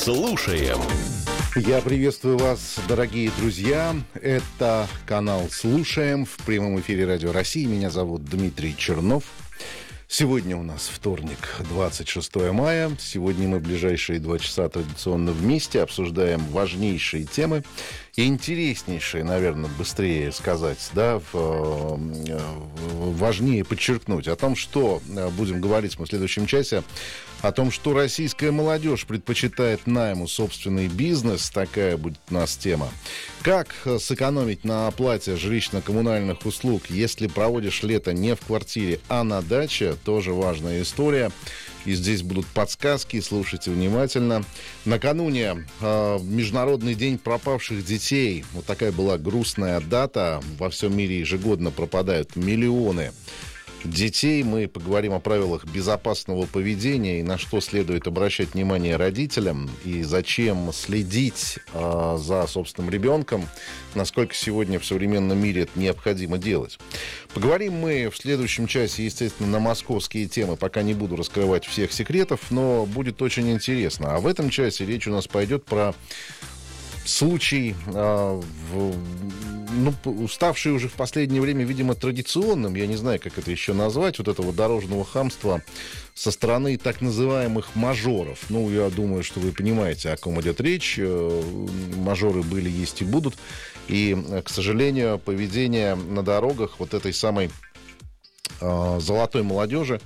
Слушаем. Я приветствую вас, дорогие друзья. Это канал «Слушаем» в прямом эфире Радио России. Меня зовут Дмитрий Чернов. Сегодня у нас вторник, 26 мая. Сегодня мы ближайшие 2 часа традиционно вместе обсуждаем важнейшие темы. И интереснейшие, наверное, быстрее сказать, да, важнее подчеркнуть о том, что будем говорить мы в следующем часе, о том, что российская молодежь предпочитает найму собственный бизнес. Такая будет у нас тема. Как сэкономить на оплате жилищно-коммунальных услуг, если проводишь лето не в квартире, а на даче? Тоже важная история. И здесь будут подсказки, слушайте внимательно. Накануне Международный день пропавших детей. Вот такая была грустная дата. Во всем мире ежегодно пропадают миллионы детей. Мы поговорим о правилах безопасного поведения и на что следует обращать внимание родителям, и зачем следить за собственным ребенком, насколько сегодня в современном мире это необходимо делать. Поговорим мы в следующем часе, естественно, на московские темы. Пока не буду раскрывать всех секретов, но будет очень интересно. А в этом часе речь у нас пойдет про случай, ставший уже в последнее время, видимо, традиционным, я не знаю, как это еще назвать, вот этого дорожного хамства со стороны так называемых мажоров. Ну, я думаю, что вы понимаете, о ком идет речь. Мажоры были, есть и будут. И, к сожалению, поведение на дорогах вот этой самой золотой молодежи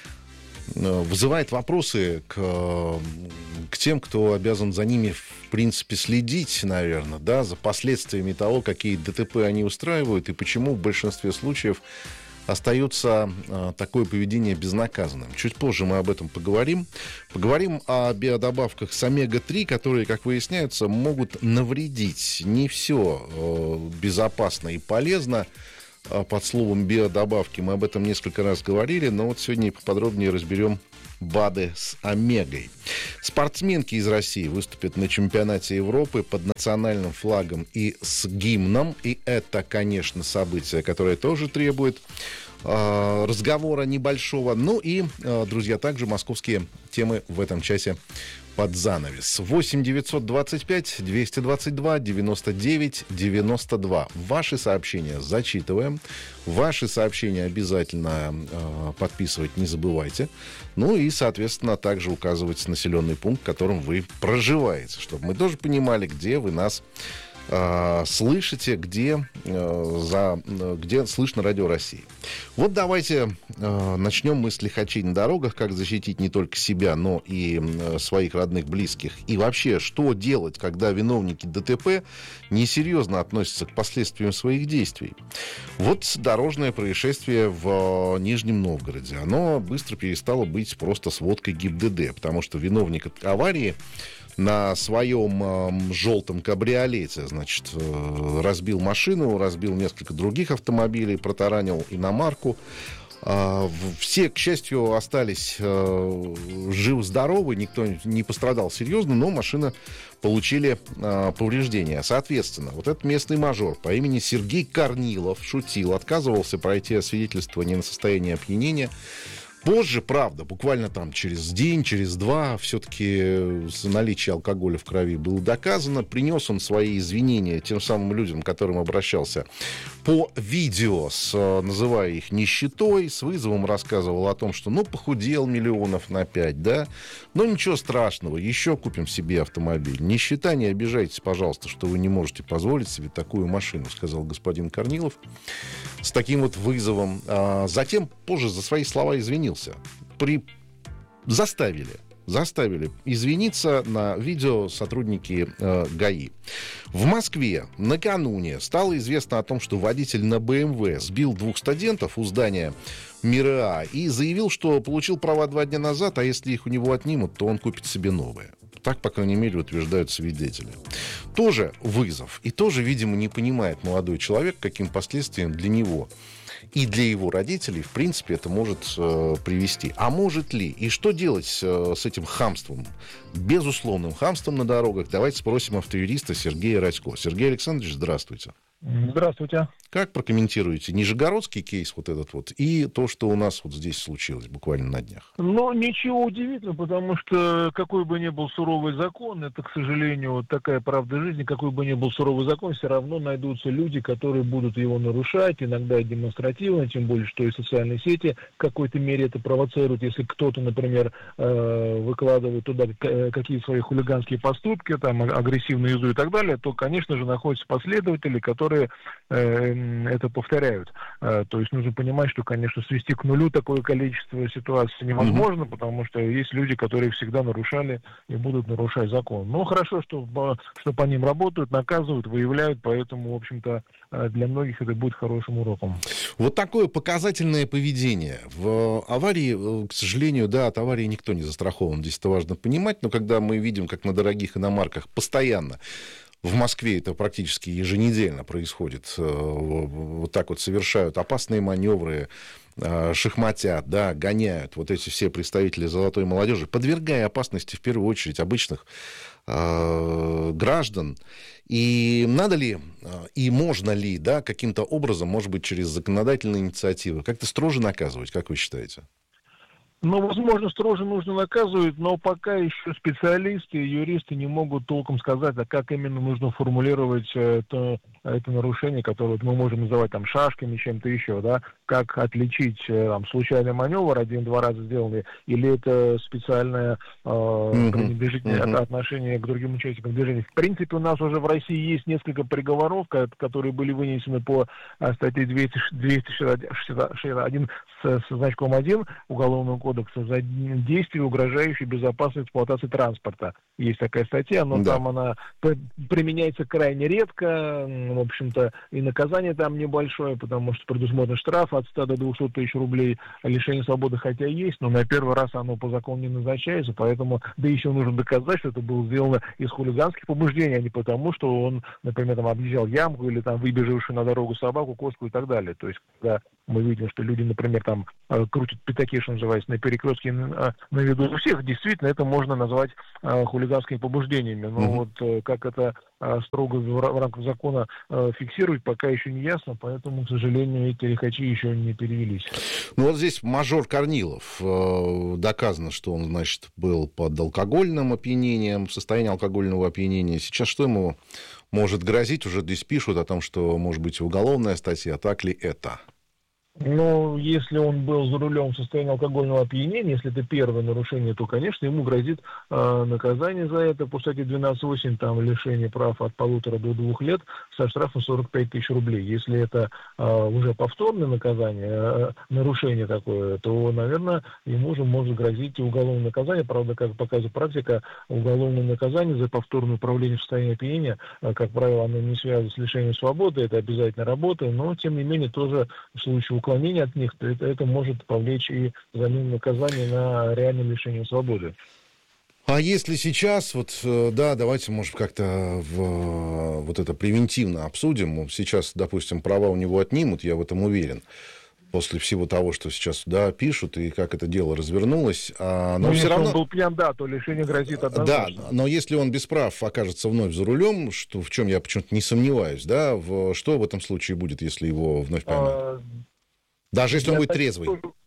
вызывает вопросы к тем, кто обязан за ними, в принципе, следить, наверное, да, за последствиями того, какие ДТП они устраивают, и почему в большинстве случаев остается такое поведение безнаказанным. Чуть позже мы об этом поговорим. Поговорим о биодобавках с омега-3, которые, как выясняется, могут навредить. Не все безопасно и полезно. Под словом биодобавки мы об этом несколько раз говорили, но вот сегодня поподробнее разберем БАДы с омегой. Спортсменки из России выступят на чемпионате Европы под национальным флагом и с гимном. И это, конечно, событие, которое тоже требует разговора небольшого. Ну и, друзья, также московские темы в этом часе под занавес. 8 925 222 99 92. Ваши сообщения зачитываем. Ваши сообщения обязательно подписывать не забывайте. Ну и, соответственно, также указывать населенный пункт, в котором вы проживаете, чтобы мы тоже понимали, где вы нас слышите, где слышно Радио России. Вот давайте начнем мы с лихачей на дорогах, как защитить не только себя, но и своих родных, близких. И вообще, что делать, когда виновники ДТП несерьезно относятся к последствиям своих действий. Вот дорожное происшествие в Нижнем Новгороде. Оно быстро перестало быть просто сводкой ГИБДД, потому что виновник аварии на своем желтом кабриолете, значит, разбил машину, разбил несколько других автомобилей, протаранил иномарку. Все, к счастью, остались живы-здоровы, никто не пострадал серьезно, но машины получили повреждения. Соответственно, вот этот местный мажор по имени Сергей Корнилов шутил, отказывался пройти освидетельствование на состояние опьянения. Позже, правда, буквально там через день, через два, все-таки наличие алкоголя в крови было доказано. Принес он свои извинения тем самым людям, к которым обращался по видео, называя их нищетой, с вызовом рассказывал о том, что, похудел миллионов на 5, да, но ничего страшного, еще купим себе автомобиль. Нищета, не обижайтесь, пожалуйста, что вы не можете позволить себе такую машину, сказал господин Корнилов с таким вот вызовом. Затем позже за свои слова извинился. Заставили извиниться на видео сотрудники ГАИ. В Москве накануне стало известно о том, что водитель на БМВ сбил 2 студентов у здания МИРА и заявил, что получил права 2 дня назад, а если их у него отнимут, то он купит себе новые. Так, по крайней мере, утверждают свидетели. Тоже вызов. И тоже, видимо, не понимает молодой человек, каким последствиям для него и для его родителей, в принципе, это может привести. А может ли? И что делать с этим хамством? Безусловным хамством на дорогах. Давайте спросим автоюриста Сергея Радько. Сергей Александрович, здравствуйте. Здравствуйте. Как прокомментируете нижегородский кейс вот этот вот и то, что у нас вот здесь случилось буквально на днях? Ну, ничего удивительного, потому что какой бы ни был суровый закон, это, к сожалению, вот такая правда жизни, какой бы ни был суровый закон, все равно найдутся люди, которые будут его нарушать, иногда демонстративно, тем более, что и социальные сети в какой-то мере это провоцируют. Если кто-то, например, выкладывает туда какие-то свои хулиганские поступки, там, агрессивную езду и так далее, то, конечно же, находятся последователи, которые это повторяют. То есть нужно понимать, что, конечно, свести к нулю такое количество ситуаций невозможно, потому что есть люди, которые всегда нарушали и будут нарушать закон. Но хорошо, что по ним работают, наказывают, выявляют, поэтому, в общем-то, для многих это будет хорошим уроком. Вот такое показательное поведение. В аварии, к сожалению, да, от аварии никто не застрахован. Здесь это важно понимать, но когда мы видим, как на дорогих иномарках постоянно в Москве это практически еженедельно происходит. Вот так вот совершают опасные маневры, шахматят, да, гоняют вот эти все представители золотой молодежи, подвергая опасности в первую очередь обычных граждан. И надо ли, и можно ли, да, каким-то образом, может быть, через законодательные инициативы как-то строже наказывать, как вы считаете? Ну, возможно, строже нужно наказывать, но пока еще специалисты и юристы не могут толком сказать, а как именно нужно формулировать это нарушение, которое мы можем называть там шашками, чем-то еще, да, как отличить там случайный маневр, один-два раза сделанный, или это специальное пренебрежительное отношение к другим участникам движения. В принципе, у нас уже в России есть несколько приговоров, которые были вынесены по статье 261 со значком 1 Уголовного кодекса за действия, угрожающие безопасной эксплуатации транспорта. Есть такая статья, но там она применяется крайне редко, в общем-то, и наказание там небольшое, потому что предусмотрен штраф от 100 до 200 тысяч рублей, лишение свободы хотя есть, но на первый раз оно по закону не назначается, поэтому, да еще нужно доказать, что это было сделано из хулиганских побуждений, а не потому, что он, например, там объезжал ямку или там выбежавшую на дорогу собаку, кошку и так далее. То есть, когда мы видим, что люди, например, там крутят пятаки, что называется, на перекрестке на виду у всех, действительно, это можно назвать хулиганскими побуждениями. Но вот как это строго в рамках закона фиксировать, пока еще не ясно, поэтому, к сожалению, эти лихачи еще не перевелись. Ну вот здесь мажор Корнилов. Доказано, что он, значит, был под алкогольным опьянением, в состоянии алкогольного опьянения. Сейчас что ему может грозить? Уже здесь пишут о том, что может быть уголовная статья. Так ли это? Но если он был за рулем в состоянии алкогольного опьянения, если это первое нарушение, то, конечно, ему грозит наказание за это по статье 12.8, там лишение прав от 1,5 до 2 лет со штрафом 45 тысяч рублей. Если это уже повторное наказание, нарушение такое, то, наверное, ему же может грозить и уголовное наказание. Правда, как показывает практика, уголовное наказание за повторное управление в состоянии опьянения, как правило, оно не связано с лишением свободы, это обязательно работа, но, тем не менее, тоже в случае уклонение от них, то это может повлечь и замену наказания на реальное лишение свободы. А если сейчас, вот, да, давайте, может, как-то вот это превентивно обсудим. Сейчас, допустим, права у него отнимут, я в этом уверен. После всего того, что сейчас, да, пишут, и как это дело развернулось. Но все равно... Если он был пьян, да, то лишение грозит однозначно. Да, но если он без прав окажется вновь за рулем, что, в чем я почему-то не сомневаюсь, да, что в этом случае будет, если его вновь поймают? Даже если он будет трезвый.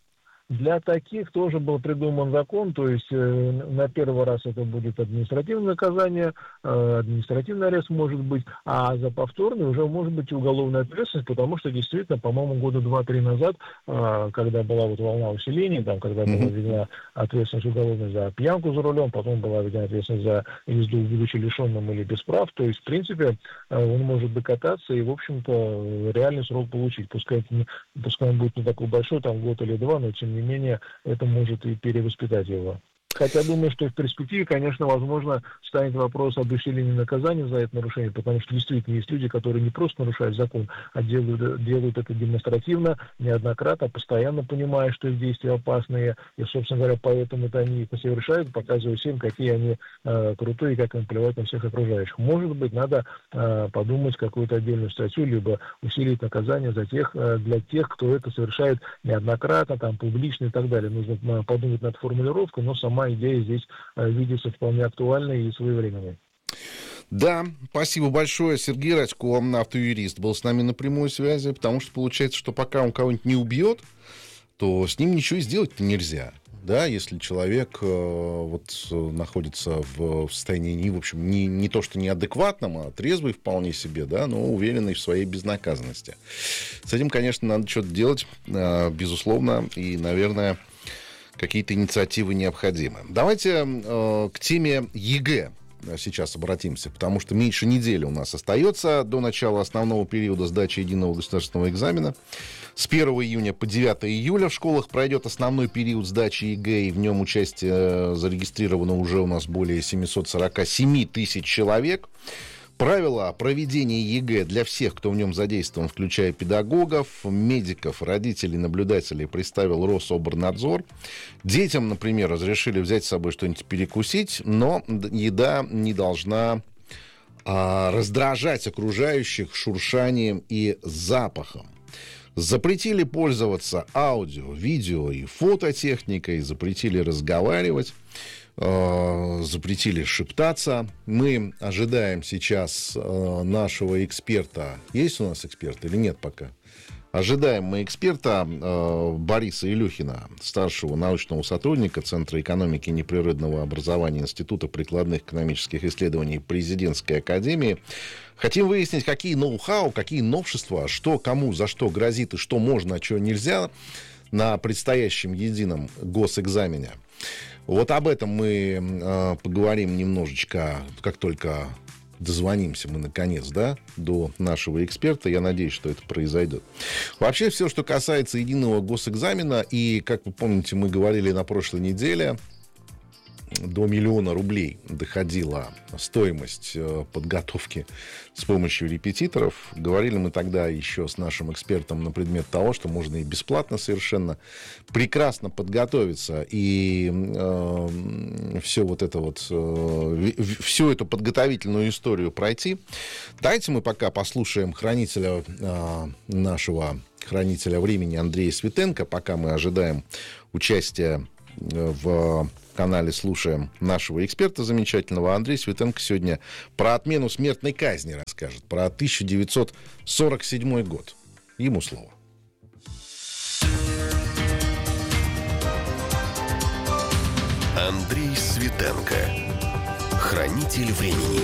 Для таких тоже был придуман закон, то есть на первый раз это будет административное наказание, административный арест может быть, а за повторный уже может быть уголовная ответственность, потому что действительно, по-моему, года 2-3 назад, когда была вот волна усиления, там, когда была введена ответственность уголовная за пьянку за рулем, потом была введена ответственность за езду, будучи лишенным или без прав, то есть, в принципе, он может докататься и, в общем-то, реальный срок получить. Пускай он будет не такой большой, там, год или два, но тем не менее, это может и перевоспитать его. Хотя думаю, что в перспективе, конечно, возможно, станет вопрос об усилении наказания за это нарушение, потому что действительно есть люди, которые не просто нарушают закон, а делают это демонстративно, неоднократно, постоянно понимая, что их действия опасные, и, собственно говоря, поэтому-то они их и совершают, показывая всем, какие они крутые, и как им плевать на всех окружающих. Может быть, надо подумать какую-то отдельную статью, либо усилить наказание для тех, кто это совершает неоднократно, там, публично и так далее. Нужно подумать над формулировкой, но сама идея здесь видится вполне актуальной и своевременной. Да, спасибо большое. Сергей Радько, автоюрист, был с нами на прямой связи, потому что получается, что пока он кого-нибудь не убьет, то с ним ничего сделать нельзя. Да, если человек находится в состоянии, в общем, не то что неадекватном, а трезвый вполне себе, да, но уверенный в своей безнаказанности. С этим, конечно, надо что-то делать, безусловно, и, наверное, какие-то инициативы необходимы. Давайте к теме ЕГЭ сейчас обратимся, потому что меньше недели у нас остается до начала основного периода сдачи единого государственного экзамена. С 1 июня по 9 июля в школах пройдет основной период сдачи ЕГЭ, и в нем участие зарегистрировано уже у нас более 747 тысяч человек. Правила проведения ЕГЭ для всех, кто в нем задействован, включая педагогов, медиков, родителей, наблюдателей, представил Рособорнадзор. Детям, например, разрешили взять с собой что-нибудь перекусить, но еда не должна раздражать окружающих шуршанием и запахом. Запретили пользоваться аудио, видео и фототехникой, запретили разговаривать, запретили шептаться. Мы ожидаем сейчас нашего эксперта. Есть у нас эксперт или нет пока? Ожидаем мы эксперта Бориса Илюхина, старшего научного сотрудника Центра экономики и непрерывного образования Института прикладных экономических исследований Президентской академии. Хотим выяснить, какие ноу-хау, какие новшества, что кому за что грозит и что можно, а что нельзя на предстоящем едином госэкзамене. Вот об этом мы поговорим немножечко, как только дозвонимся мы, наконец, да, до нашего эксперта. Я надеюсь, что это произойдет. Вообще, все, что касается единого госэкзамена, и, как вы помните, мы говорили на прошлой неделе, до 1 000 000 рублей доходила стоимость подготовки с помощью репетиторов. Говорили мы тогда еще с нашим экспертом на предмет того, что можно и бесплатно совершенно прекрасно подготовиться и всю эту подготовительную историю пройти. Давайте мы пока послушаем нашего хранителя времени Андрея Светенко, пока мы ожидаем участия в канале «Слушаем» нашего эксперта замечательного. Андрей Светенко сегодня про отмену смертной казни расскажет, про 1947 год. Ему слово. Андрей Светенко, хранитель времени.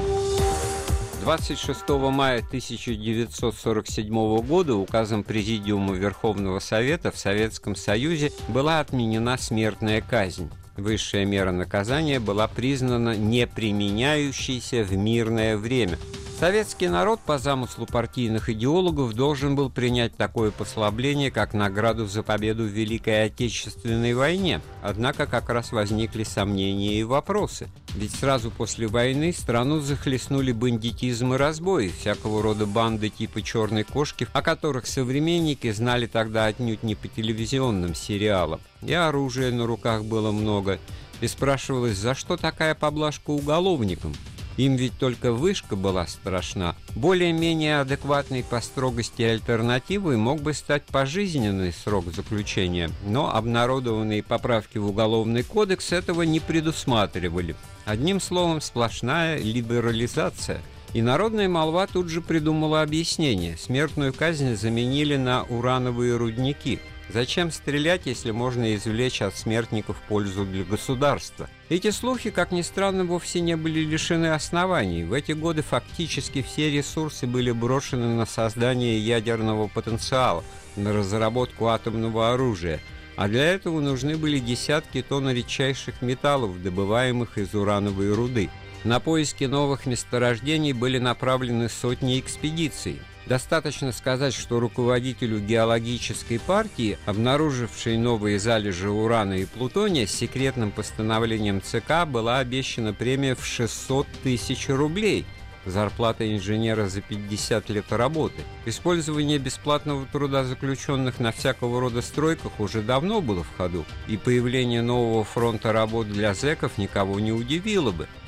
26 мая 1947 года указом Президиума Верховного Совета в Советском Союзе была отменена смертная казнь. Высшая мера наказания была признана неприменяющейся в мирное время. Советский народ по замыслу партийных идеологов должен был принять такое послабление, как награду за победу в Великой Отечественной войне. Однако как раз возникли сомнения и вопросы. Ведь сразу после войны страну захлестнули бандитизм и разбой, всякого рода банды типа «Черной кошки», о которых современники знали тогда отнюдь не по телевизионным сериалам. И оружия на руках было много. И спрашивалось, за что такая поблажка уголовникам? Им ведь только вышка была страшна. Более-менее адекватной по строгости альтернативой мог бы стать пожизненный срок заключения, но обнародованные поправки в Уголовный кодекс этого не предусматривали. Одним словом, сплошная либерализация. И народная молва тут же придумала объяснение. Смертную казнь заменили на урановые рудники. Зачем стрелять, если можно извлечь от смертников пользу для государства? Эти слухи, как ни странно, вовсе не были лишены оснований. В эти годы фактически все ресурсы были брошены на создание ядерного потенциала, на разработку атомного оружия. А для этого нужны были десятки тонн редчайших металлов, добываемых из урановой руды. На поиски новых месторождений были направлены сотни экспедиций. Достаточно сказать, что руководителю геологической партии, обнаружившей новые залежи урана и плутония, с секретным постановлением ЦК была обещана премия в 600 тысяч рублей. Зарплата инженера за 50 лет работы. Использование бесплатного труда заключенных на всякого рода стройках уже давно было в ходу, и появление нового фронта работ для зэков никого не удивило бы.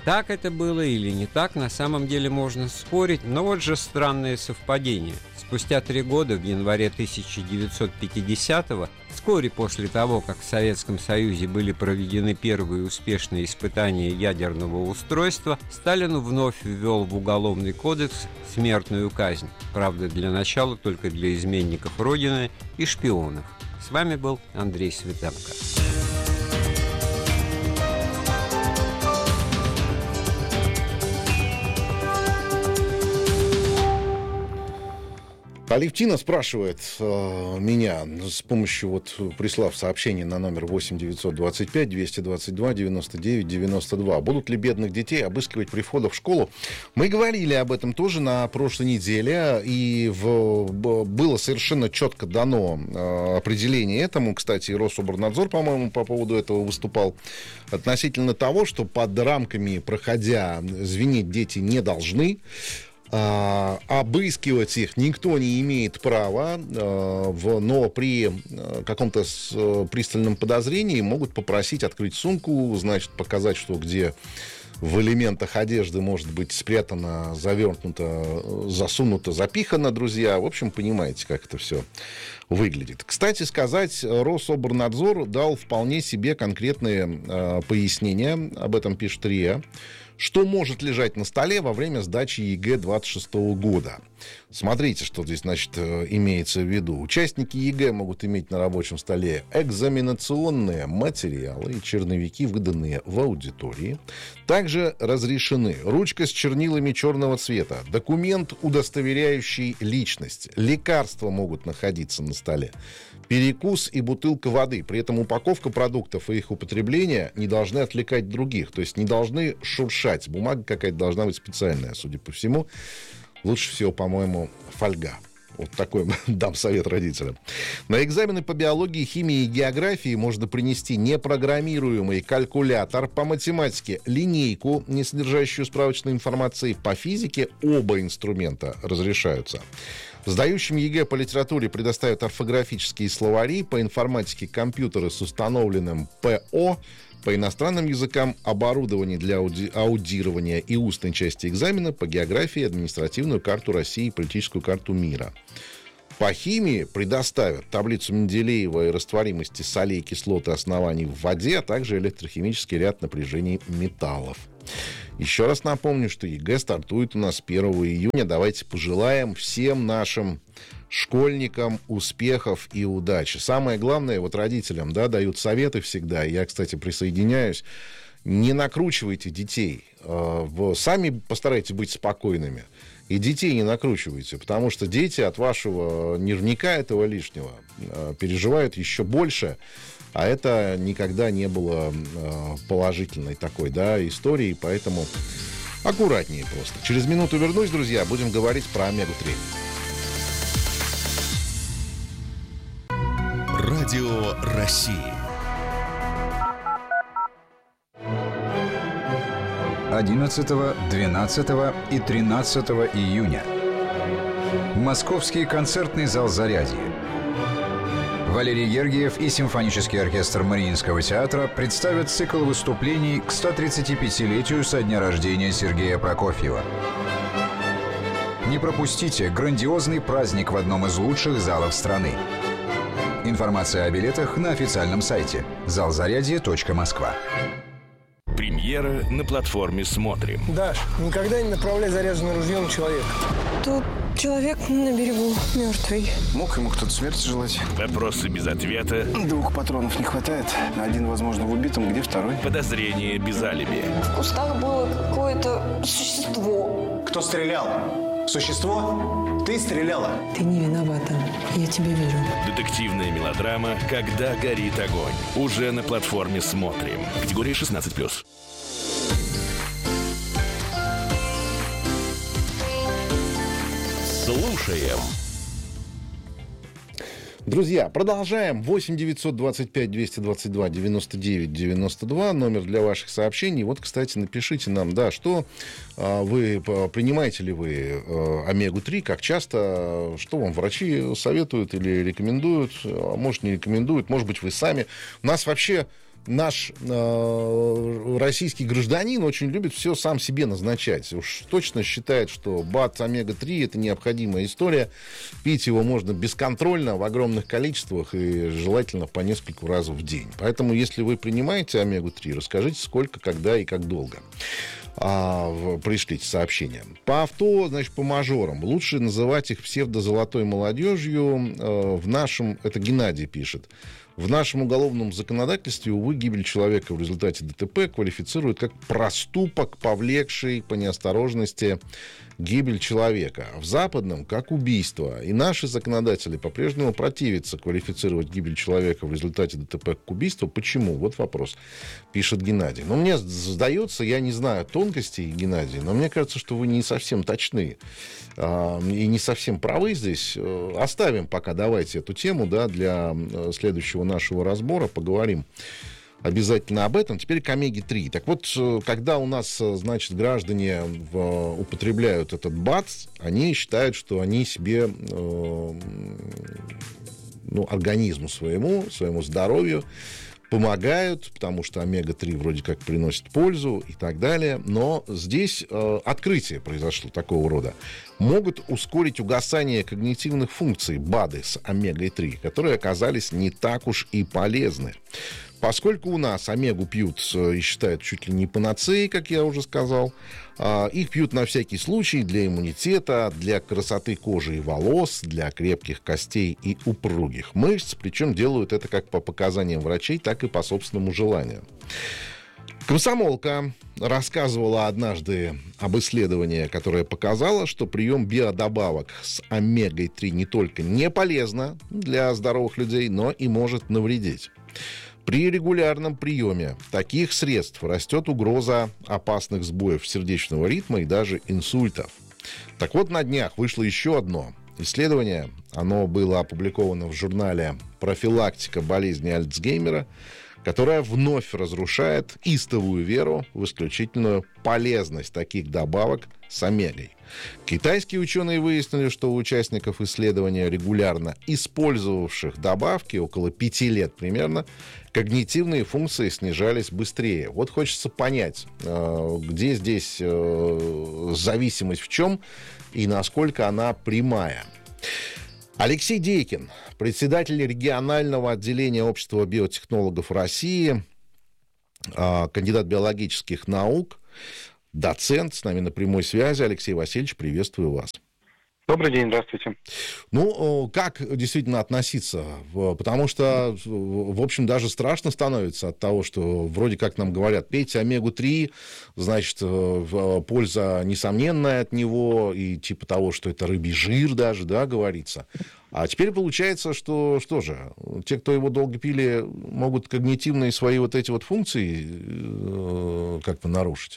Так это было или не так, на самом деле можно спорить, но вот же странное совпадение. Спустя 3 года, в январе 1950-го, вскоре после того, как в Советском Союзе были проведены первые успешные испытания ядерного устройства, Сталин вновь ввел в Уголовный кодекс смертную казнь. Правда, для начала только для изменников Родины и шпионов. С вами был Андрей Светенко. Алевтина спрашивает меня с помощью, прислав сообщение на номер 8-925-222-99-92. Будут ли бедных детей обыскивать при входах в школу? Мы говорили об этом тоже на прошлой неделе, и было совершенно четко дано определение этому. Кстати, Рособорнадзор, по-моему, по поводу этого выступал. Относительно того, что под рамками проходя звенеть дети не должны. Обыскивать их никто не имеет права, но при каком-то пристальном подозрении могут попросить открыть сумку, значит, показать, что где в элементах одежды может быть спрятано, завернуто, засунуто, запихано, друзья. В общем, понимаете, как это все выглядит. Кстати сказать, Рособорнадзор дал вполне себе конкретные пояснения, об этом пишет РИА, что может лежать на столе во время сдачи ЕГЭ 26 года. Смотрите, что здесь, значит, имеется в виду. Участники ЕГЭ могут иметь на рабочем столе экзаменационные материалы и черновики, выданные в аудитории. Также разрешены ручка с чернилами черного цвета, документ, удостоверяющий личность, лекарства могут находиться на столе, перекус и бутылка воды. При этом упаковка продуктов и их употребление не должны отвлекать других. То есть не должны шуршать. Бумага какая-то должна быть специальная, судя по всему. Лучше всего, по-моему, фольга. Вот такой дам совет родителям. На экзамены по биологии, химии и географии можно принести непрограммируемый калькулятор, по математике линейку, не содержащую справочной информации. По физике оба инструмента разрешаются. Сдающим ЕГЭ по литературе предоставят орфографические словари, по информатике компьютеры с установленным ПО, по иностранным языкам оборудование для аудирования и устной части экзамена, по географии административную карту России и политическую карту мира. По химии предоставят таблицу Менделеева и растворимости солей, кислот и оснований в воде, а также электрохимический ряд напряжений металлов. Еще раз напомню, что ЕГЭ стартует у нас 1 июня. Давайте пожелаем всем нашим школьникам успехов и удачи. Самое главное, вот родителям, да, дают советы всегда. Я, кстати, присоединяюсь. Не накручивайте детей. Сами постарайтесь быть спокойными. И детей не накручивайте, потому что дети от вашего нервника этого лишнего переживают еще больше. А это никогда не было положительной такой, да, историей, поэтому аккуратнее просто. Через минуту вернусь, друзья, будем говорить про омегу-3. Радио России. 11, 12 и 13 июня. Московский концертный зал «Зарядье». Валерий Гергиев и симфонический оркестр Мариинского театра представят цикл выступлений к 135-летию со дня рождения Сергея Прокофьева. Не пропустите грандиозный праздник в одном из лучших залов страны. Информация о билетах на официальном сайте залзарядье.москва. Премьера на платформе «Смотрим». Даш, никогда не направляй заряженное ружье на человека. Тут человек на берегу мертвый. Мог ему кто-то смерти желать? Вопросы без ответа. 2 патронов не хватает. 1, возможно, в убитом, где 2? Подозрения без алиби. В кустах было какое-то существо. Кто стрелял? Существо? Ты стреляла? Ты не виновата. Я тебе верю. Детективная мелодрама «Когда горит огонь». Уже на платформе «Смотрим». Категория 16+. Слушаем. Друзья, продолжаем. 8-925-222-99-92. Номер для ваших сообщений. Вот, кстати, напишите нам, да, что вы принимаете ли вы омегу-3, как часто, что вам врачи советуют или рекомендуют, а может, не рекомендуют, может быть, вы сами. У нас вообще наш российский гражданин очень любит все сам себе назначать. Уж точно считает, что БАД омега-3 это необходимая история. Пить его можно бесконтрольно, в огромных количествах и желательно по нескольку раз в день. Поэтому, если вы принимаете омегу-3, расскажите, сколько, когда и как долго. Пришлите сообщения. По авто, значит, по мажорам. Лучше называть их псевдозолотой молодежью. В нашем, это Геннадий пишет, в нашем уголовном законодательстве, увы, гибель человека в результате ДТП квалифицируют как проступок, повлекший по неосторожности гибель человека. В западном, как убийство. И наши законодатели по-прежнему противятся квалифицировать гибель человека в результате ДТП как убийство. Почему? Вот вопрос, пишет Геннадий. Но мне сдается, я не знаю тонкостей, Геннадий, но мне кажется, что вы не совсем точны и не совсем правы здесь. Оставим пока, давайте, эту тему, да, для следующего нашего разбора, поговорим обязательно об этом. Теперь к омеге-3. Так вот, когда у нас, значит, граждане употребляют этот БАД, они считают, что они себе, организму своему здоровью помогают, потому что омега-3 вроде как приносит пользу и так далее. Но здесь открытие произошло такого рода. Могут ускорить угасание когнитивных функций БАДы с омегой-3, которые оказались не так уж и полезны. Поскольку у нас омегу пьют и считают чуть ли не панацеей, как я уже сказал, их пьют на всякий случай для иммунитета, для красоты кожи и волос, для крепких костей и упругих мышц. Причем делают это как по показаниям врачей, так и по собственному желанию. Комсомолка рассказывала однажды об исследовании, которое показало, что прием биодобавок с омегой-3 не только не полезно для здоровых людей, но и может навредить. При регулярном приеме таких средств растет угроза опасных сбоев сердечного ритма и даже инсультов. Так вот, на днях вышло еще одно исследование. Оно было опубликовано в журнале «Профилактика болезни Альцгеймера», которая вновь разрушает истовую веру в исключительную полезность таких добавок с омегой. Китайские ученые выяснили, что у участников исследования, регулярно использовавших добавки, около 5 лет примерно, когнитивные функции снижались быстрее. Вот хочется понять, где здесь зависимость в чем и насколько она прямая. Алексей Дейкин, председатель регионального отделения Общества биотехнологов России, кандидат биологических наук, доцент, с нами на прямой связи. Алексей Васильевич, приветствую вас. Добрый день, здравствуйте. Как действительно относиться? Потому что, в общем, даже страшно становится от того, что вроде как нам говорят, пейте омегу-3, значит, польза несомненная от него, и типа того, что это рыбий жир даже, да, говорится. А теперь получается, что же, те, кто его долго пили, могут когнитивные свои вот эти вот функции как-то нарушить?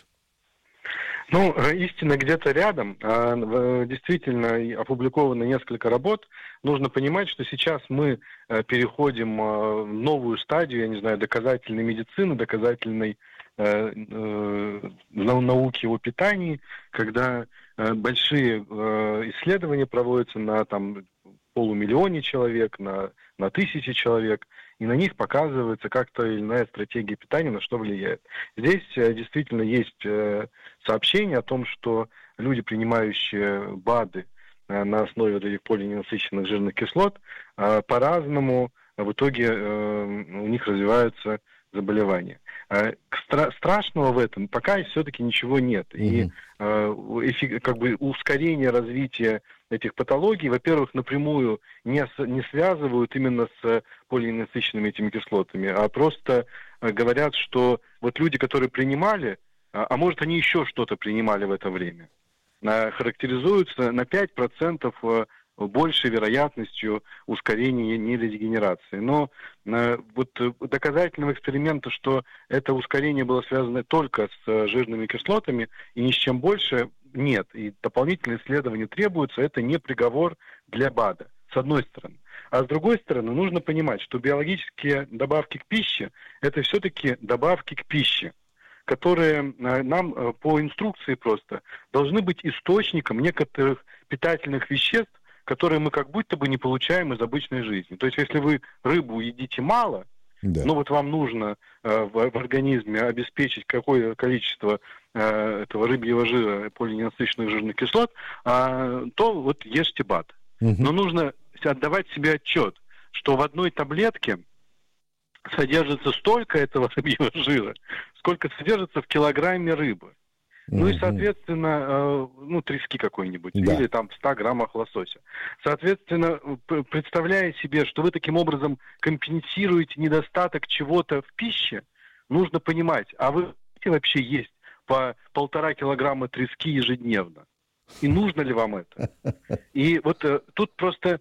Истина где-то рядом. Действительно, опубликовано несколько работ. Нужно понимать, что сейчас мы переходим в новую стадию, я не знаю, доказательной медицины, доказательной науки о питании, когда большие исследования проводятся на полумиллионе человек, на 1000 человек, и на них показывается как то или иная стратегия питания, на что влияет. Здесь действительно есть сообщение о том, что люди, принимающие БАДы на основе этих полиненасыщенных жирных кислот, по-разному в итоге у них развиваются заболевания. Страшного в этом пока все-таки ничего нет. И ускорение развития этих патологий, во-первых, напрямую не связывают именно с полиненасыщенными этими кислотами, а просто говорят, что вот люди, которые принимали, а может они еще что-то принимали в это время, характеризуются на 5% большей вероятностью ускорения нейродегенерации. Но доказательного эксперимента, что это ускорение было связано только с жирными кислотами и ни с чем больше, нет. И дополнительные исследования требуются. Это не приговор для БАДа, с одной стороны. А с другой стороны, нужно понимать, что биологические добавки к пище – это все-таки добавки к пище, которые нам по инструкции просто должны быть источником некоторых питательных веществ, которые мы как будто бы не получаем из обычной жизни. То есть, если вы рыбу едите мало, Да. но вот вам нужно в организме обеспечить какое количество этого рыбьего жира, полиненасыщенных жирных кислот, то вот ешьте БАД. Но нужно отдавать себе отчет, что в одной таблетке содержится столько этого рыбьего жира, сколько содержится в килограмме рыбы. Ну и, соответственно, трески какой-нибудь, или там в 100 граммах лосося. Соответственно, представляя себе, что вы таким образом компенсируете недостаток чего-то в пище, нужно понимать, а вы хотите вообще есть по 1,5 килограмма трески ежедневно? И нужно ли вам это? И вот тут просто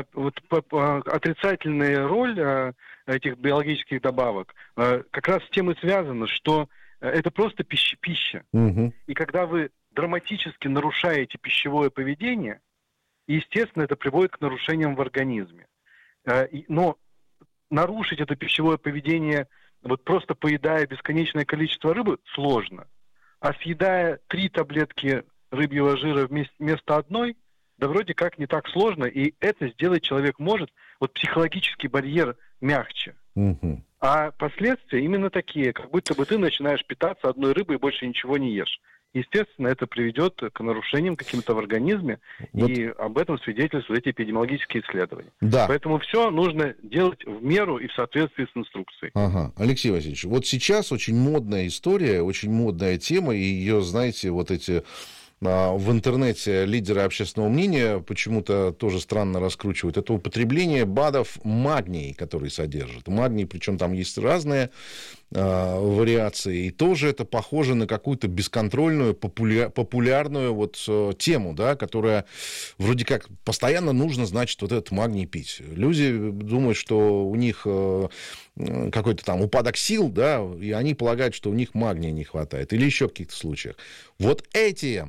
отрицательная роль этих биологических добавок как раз с тем и связана, что это просто пища. И когда вы драматически нарушаете пищевое поведение, естественно, это приводит к нарушениям в организме. Но нарушить это пищевое поведение, вот просто поедая бесконечное количество рыбы, сложно. А съедая 3 таблетки рыбьего жира вместо одной, да вроде как не так сложно, и это сделать человек может, вот психологический барьер мягче. А последствия именно такие, как будто бы ты начинаешь питаться одной рыбой и больше ничего не ешь. Естественно, это приведет к нарушениям каким-то в организме, и об этом свидетельствуют эти эпидемиологические исследования. Да. Поэтому все нужно делать в меру и в соответствии с инструкцией. Ага. Алексей Васильевич, вот сейчас очень модная история, очень модная тема, и ее, знаете, вот эти... в интернете лидеры общественного мнения почему-то тоже странно раскручивают. Это употребление БАДов магний, которые содержат. Магний, причем там есть разные вариации. И тоже это похоже на какую-то бесконтрольную, популярную вот тему, да, которая вроде как постоянно нужно, значит, вот этот магний пить. Люди думают, что у них какой-то там упадок сил, да, и они полагают, что у них магния не хватает. Или еще в каких-то случаях. Вот эти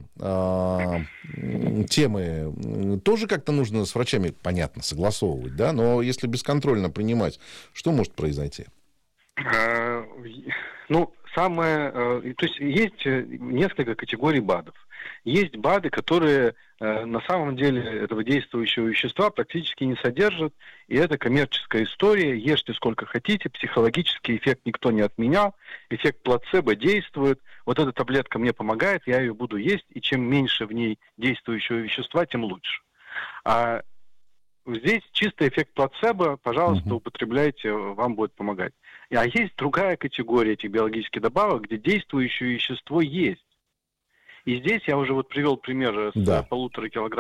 темы тоже как-то нужно с врачами, понятно, согласовывать, да, но если бесконтрольно принимать, что может произойти? То есть есть несколько категорий БАДов. Есть БАДы, которые на самом деле этого действующего вещества практически не содержат, и это коммерческая история. Ешьте сколько хотите, психологический эффект никто не отменял, эффект плацебо действует. Вот эта таблетка мне помогает, я ее буду есть, и чем меньше в ней действующего вещества, тем лучше. А здесь чистый эффект плацебо, пожалуйста, употребляйте, вам будет помогать. А есть другая категория этих биологических добавок, где действующее вещество есть. И здесь я уже привел пример с 1,5 килограмма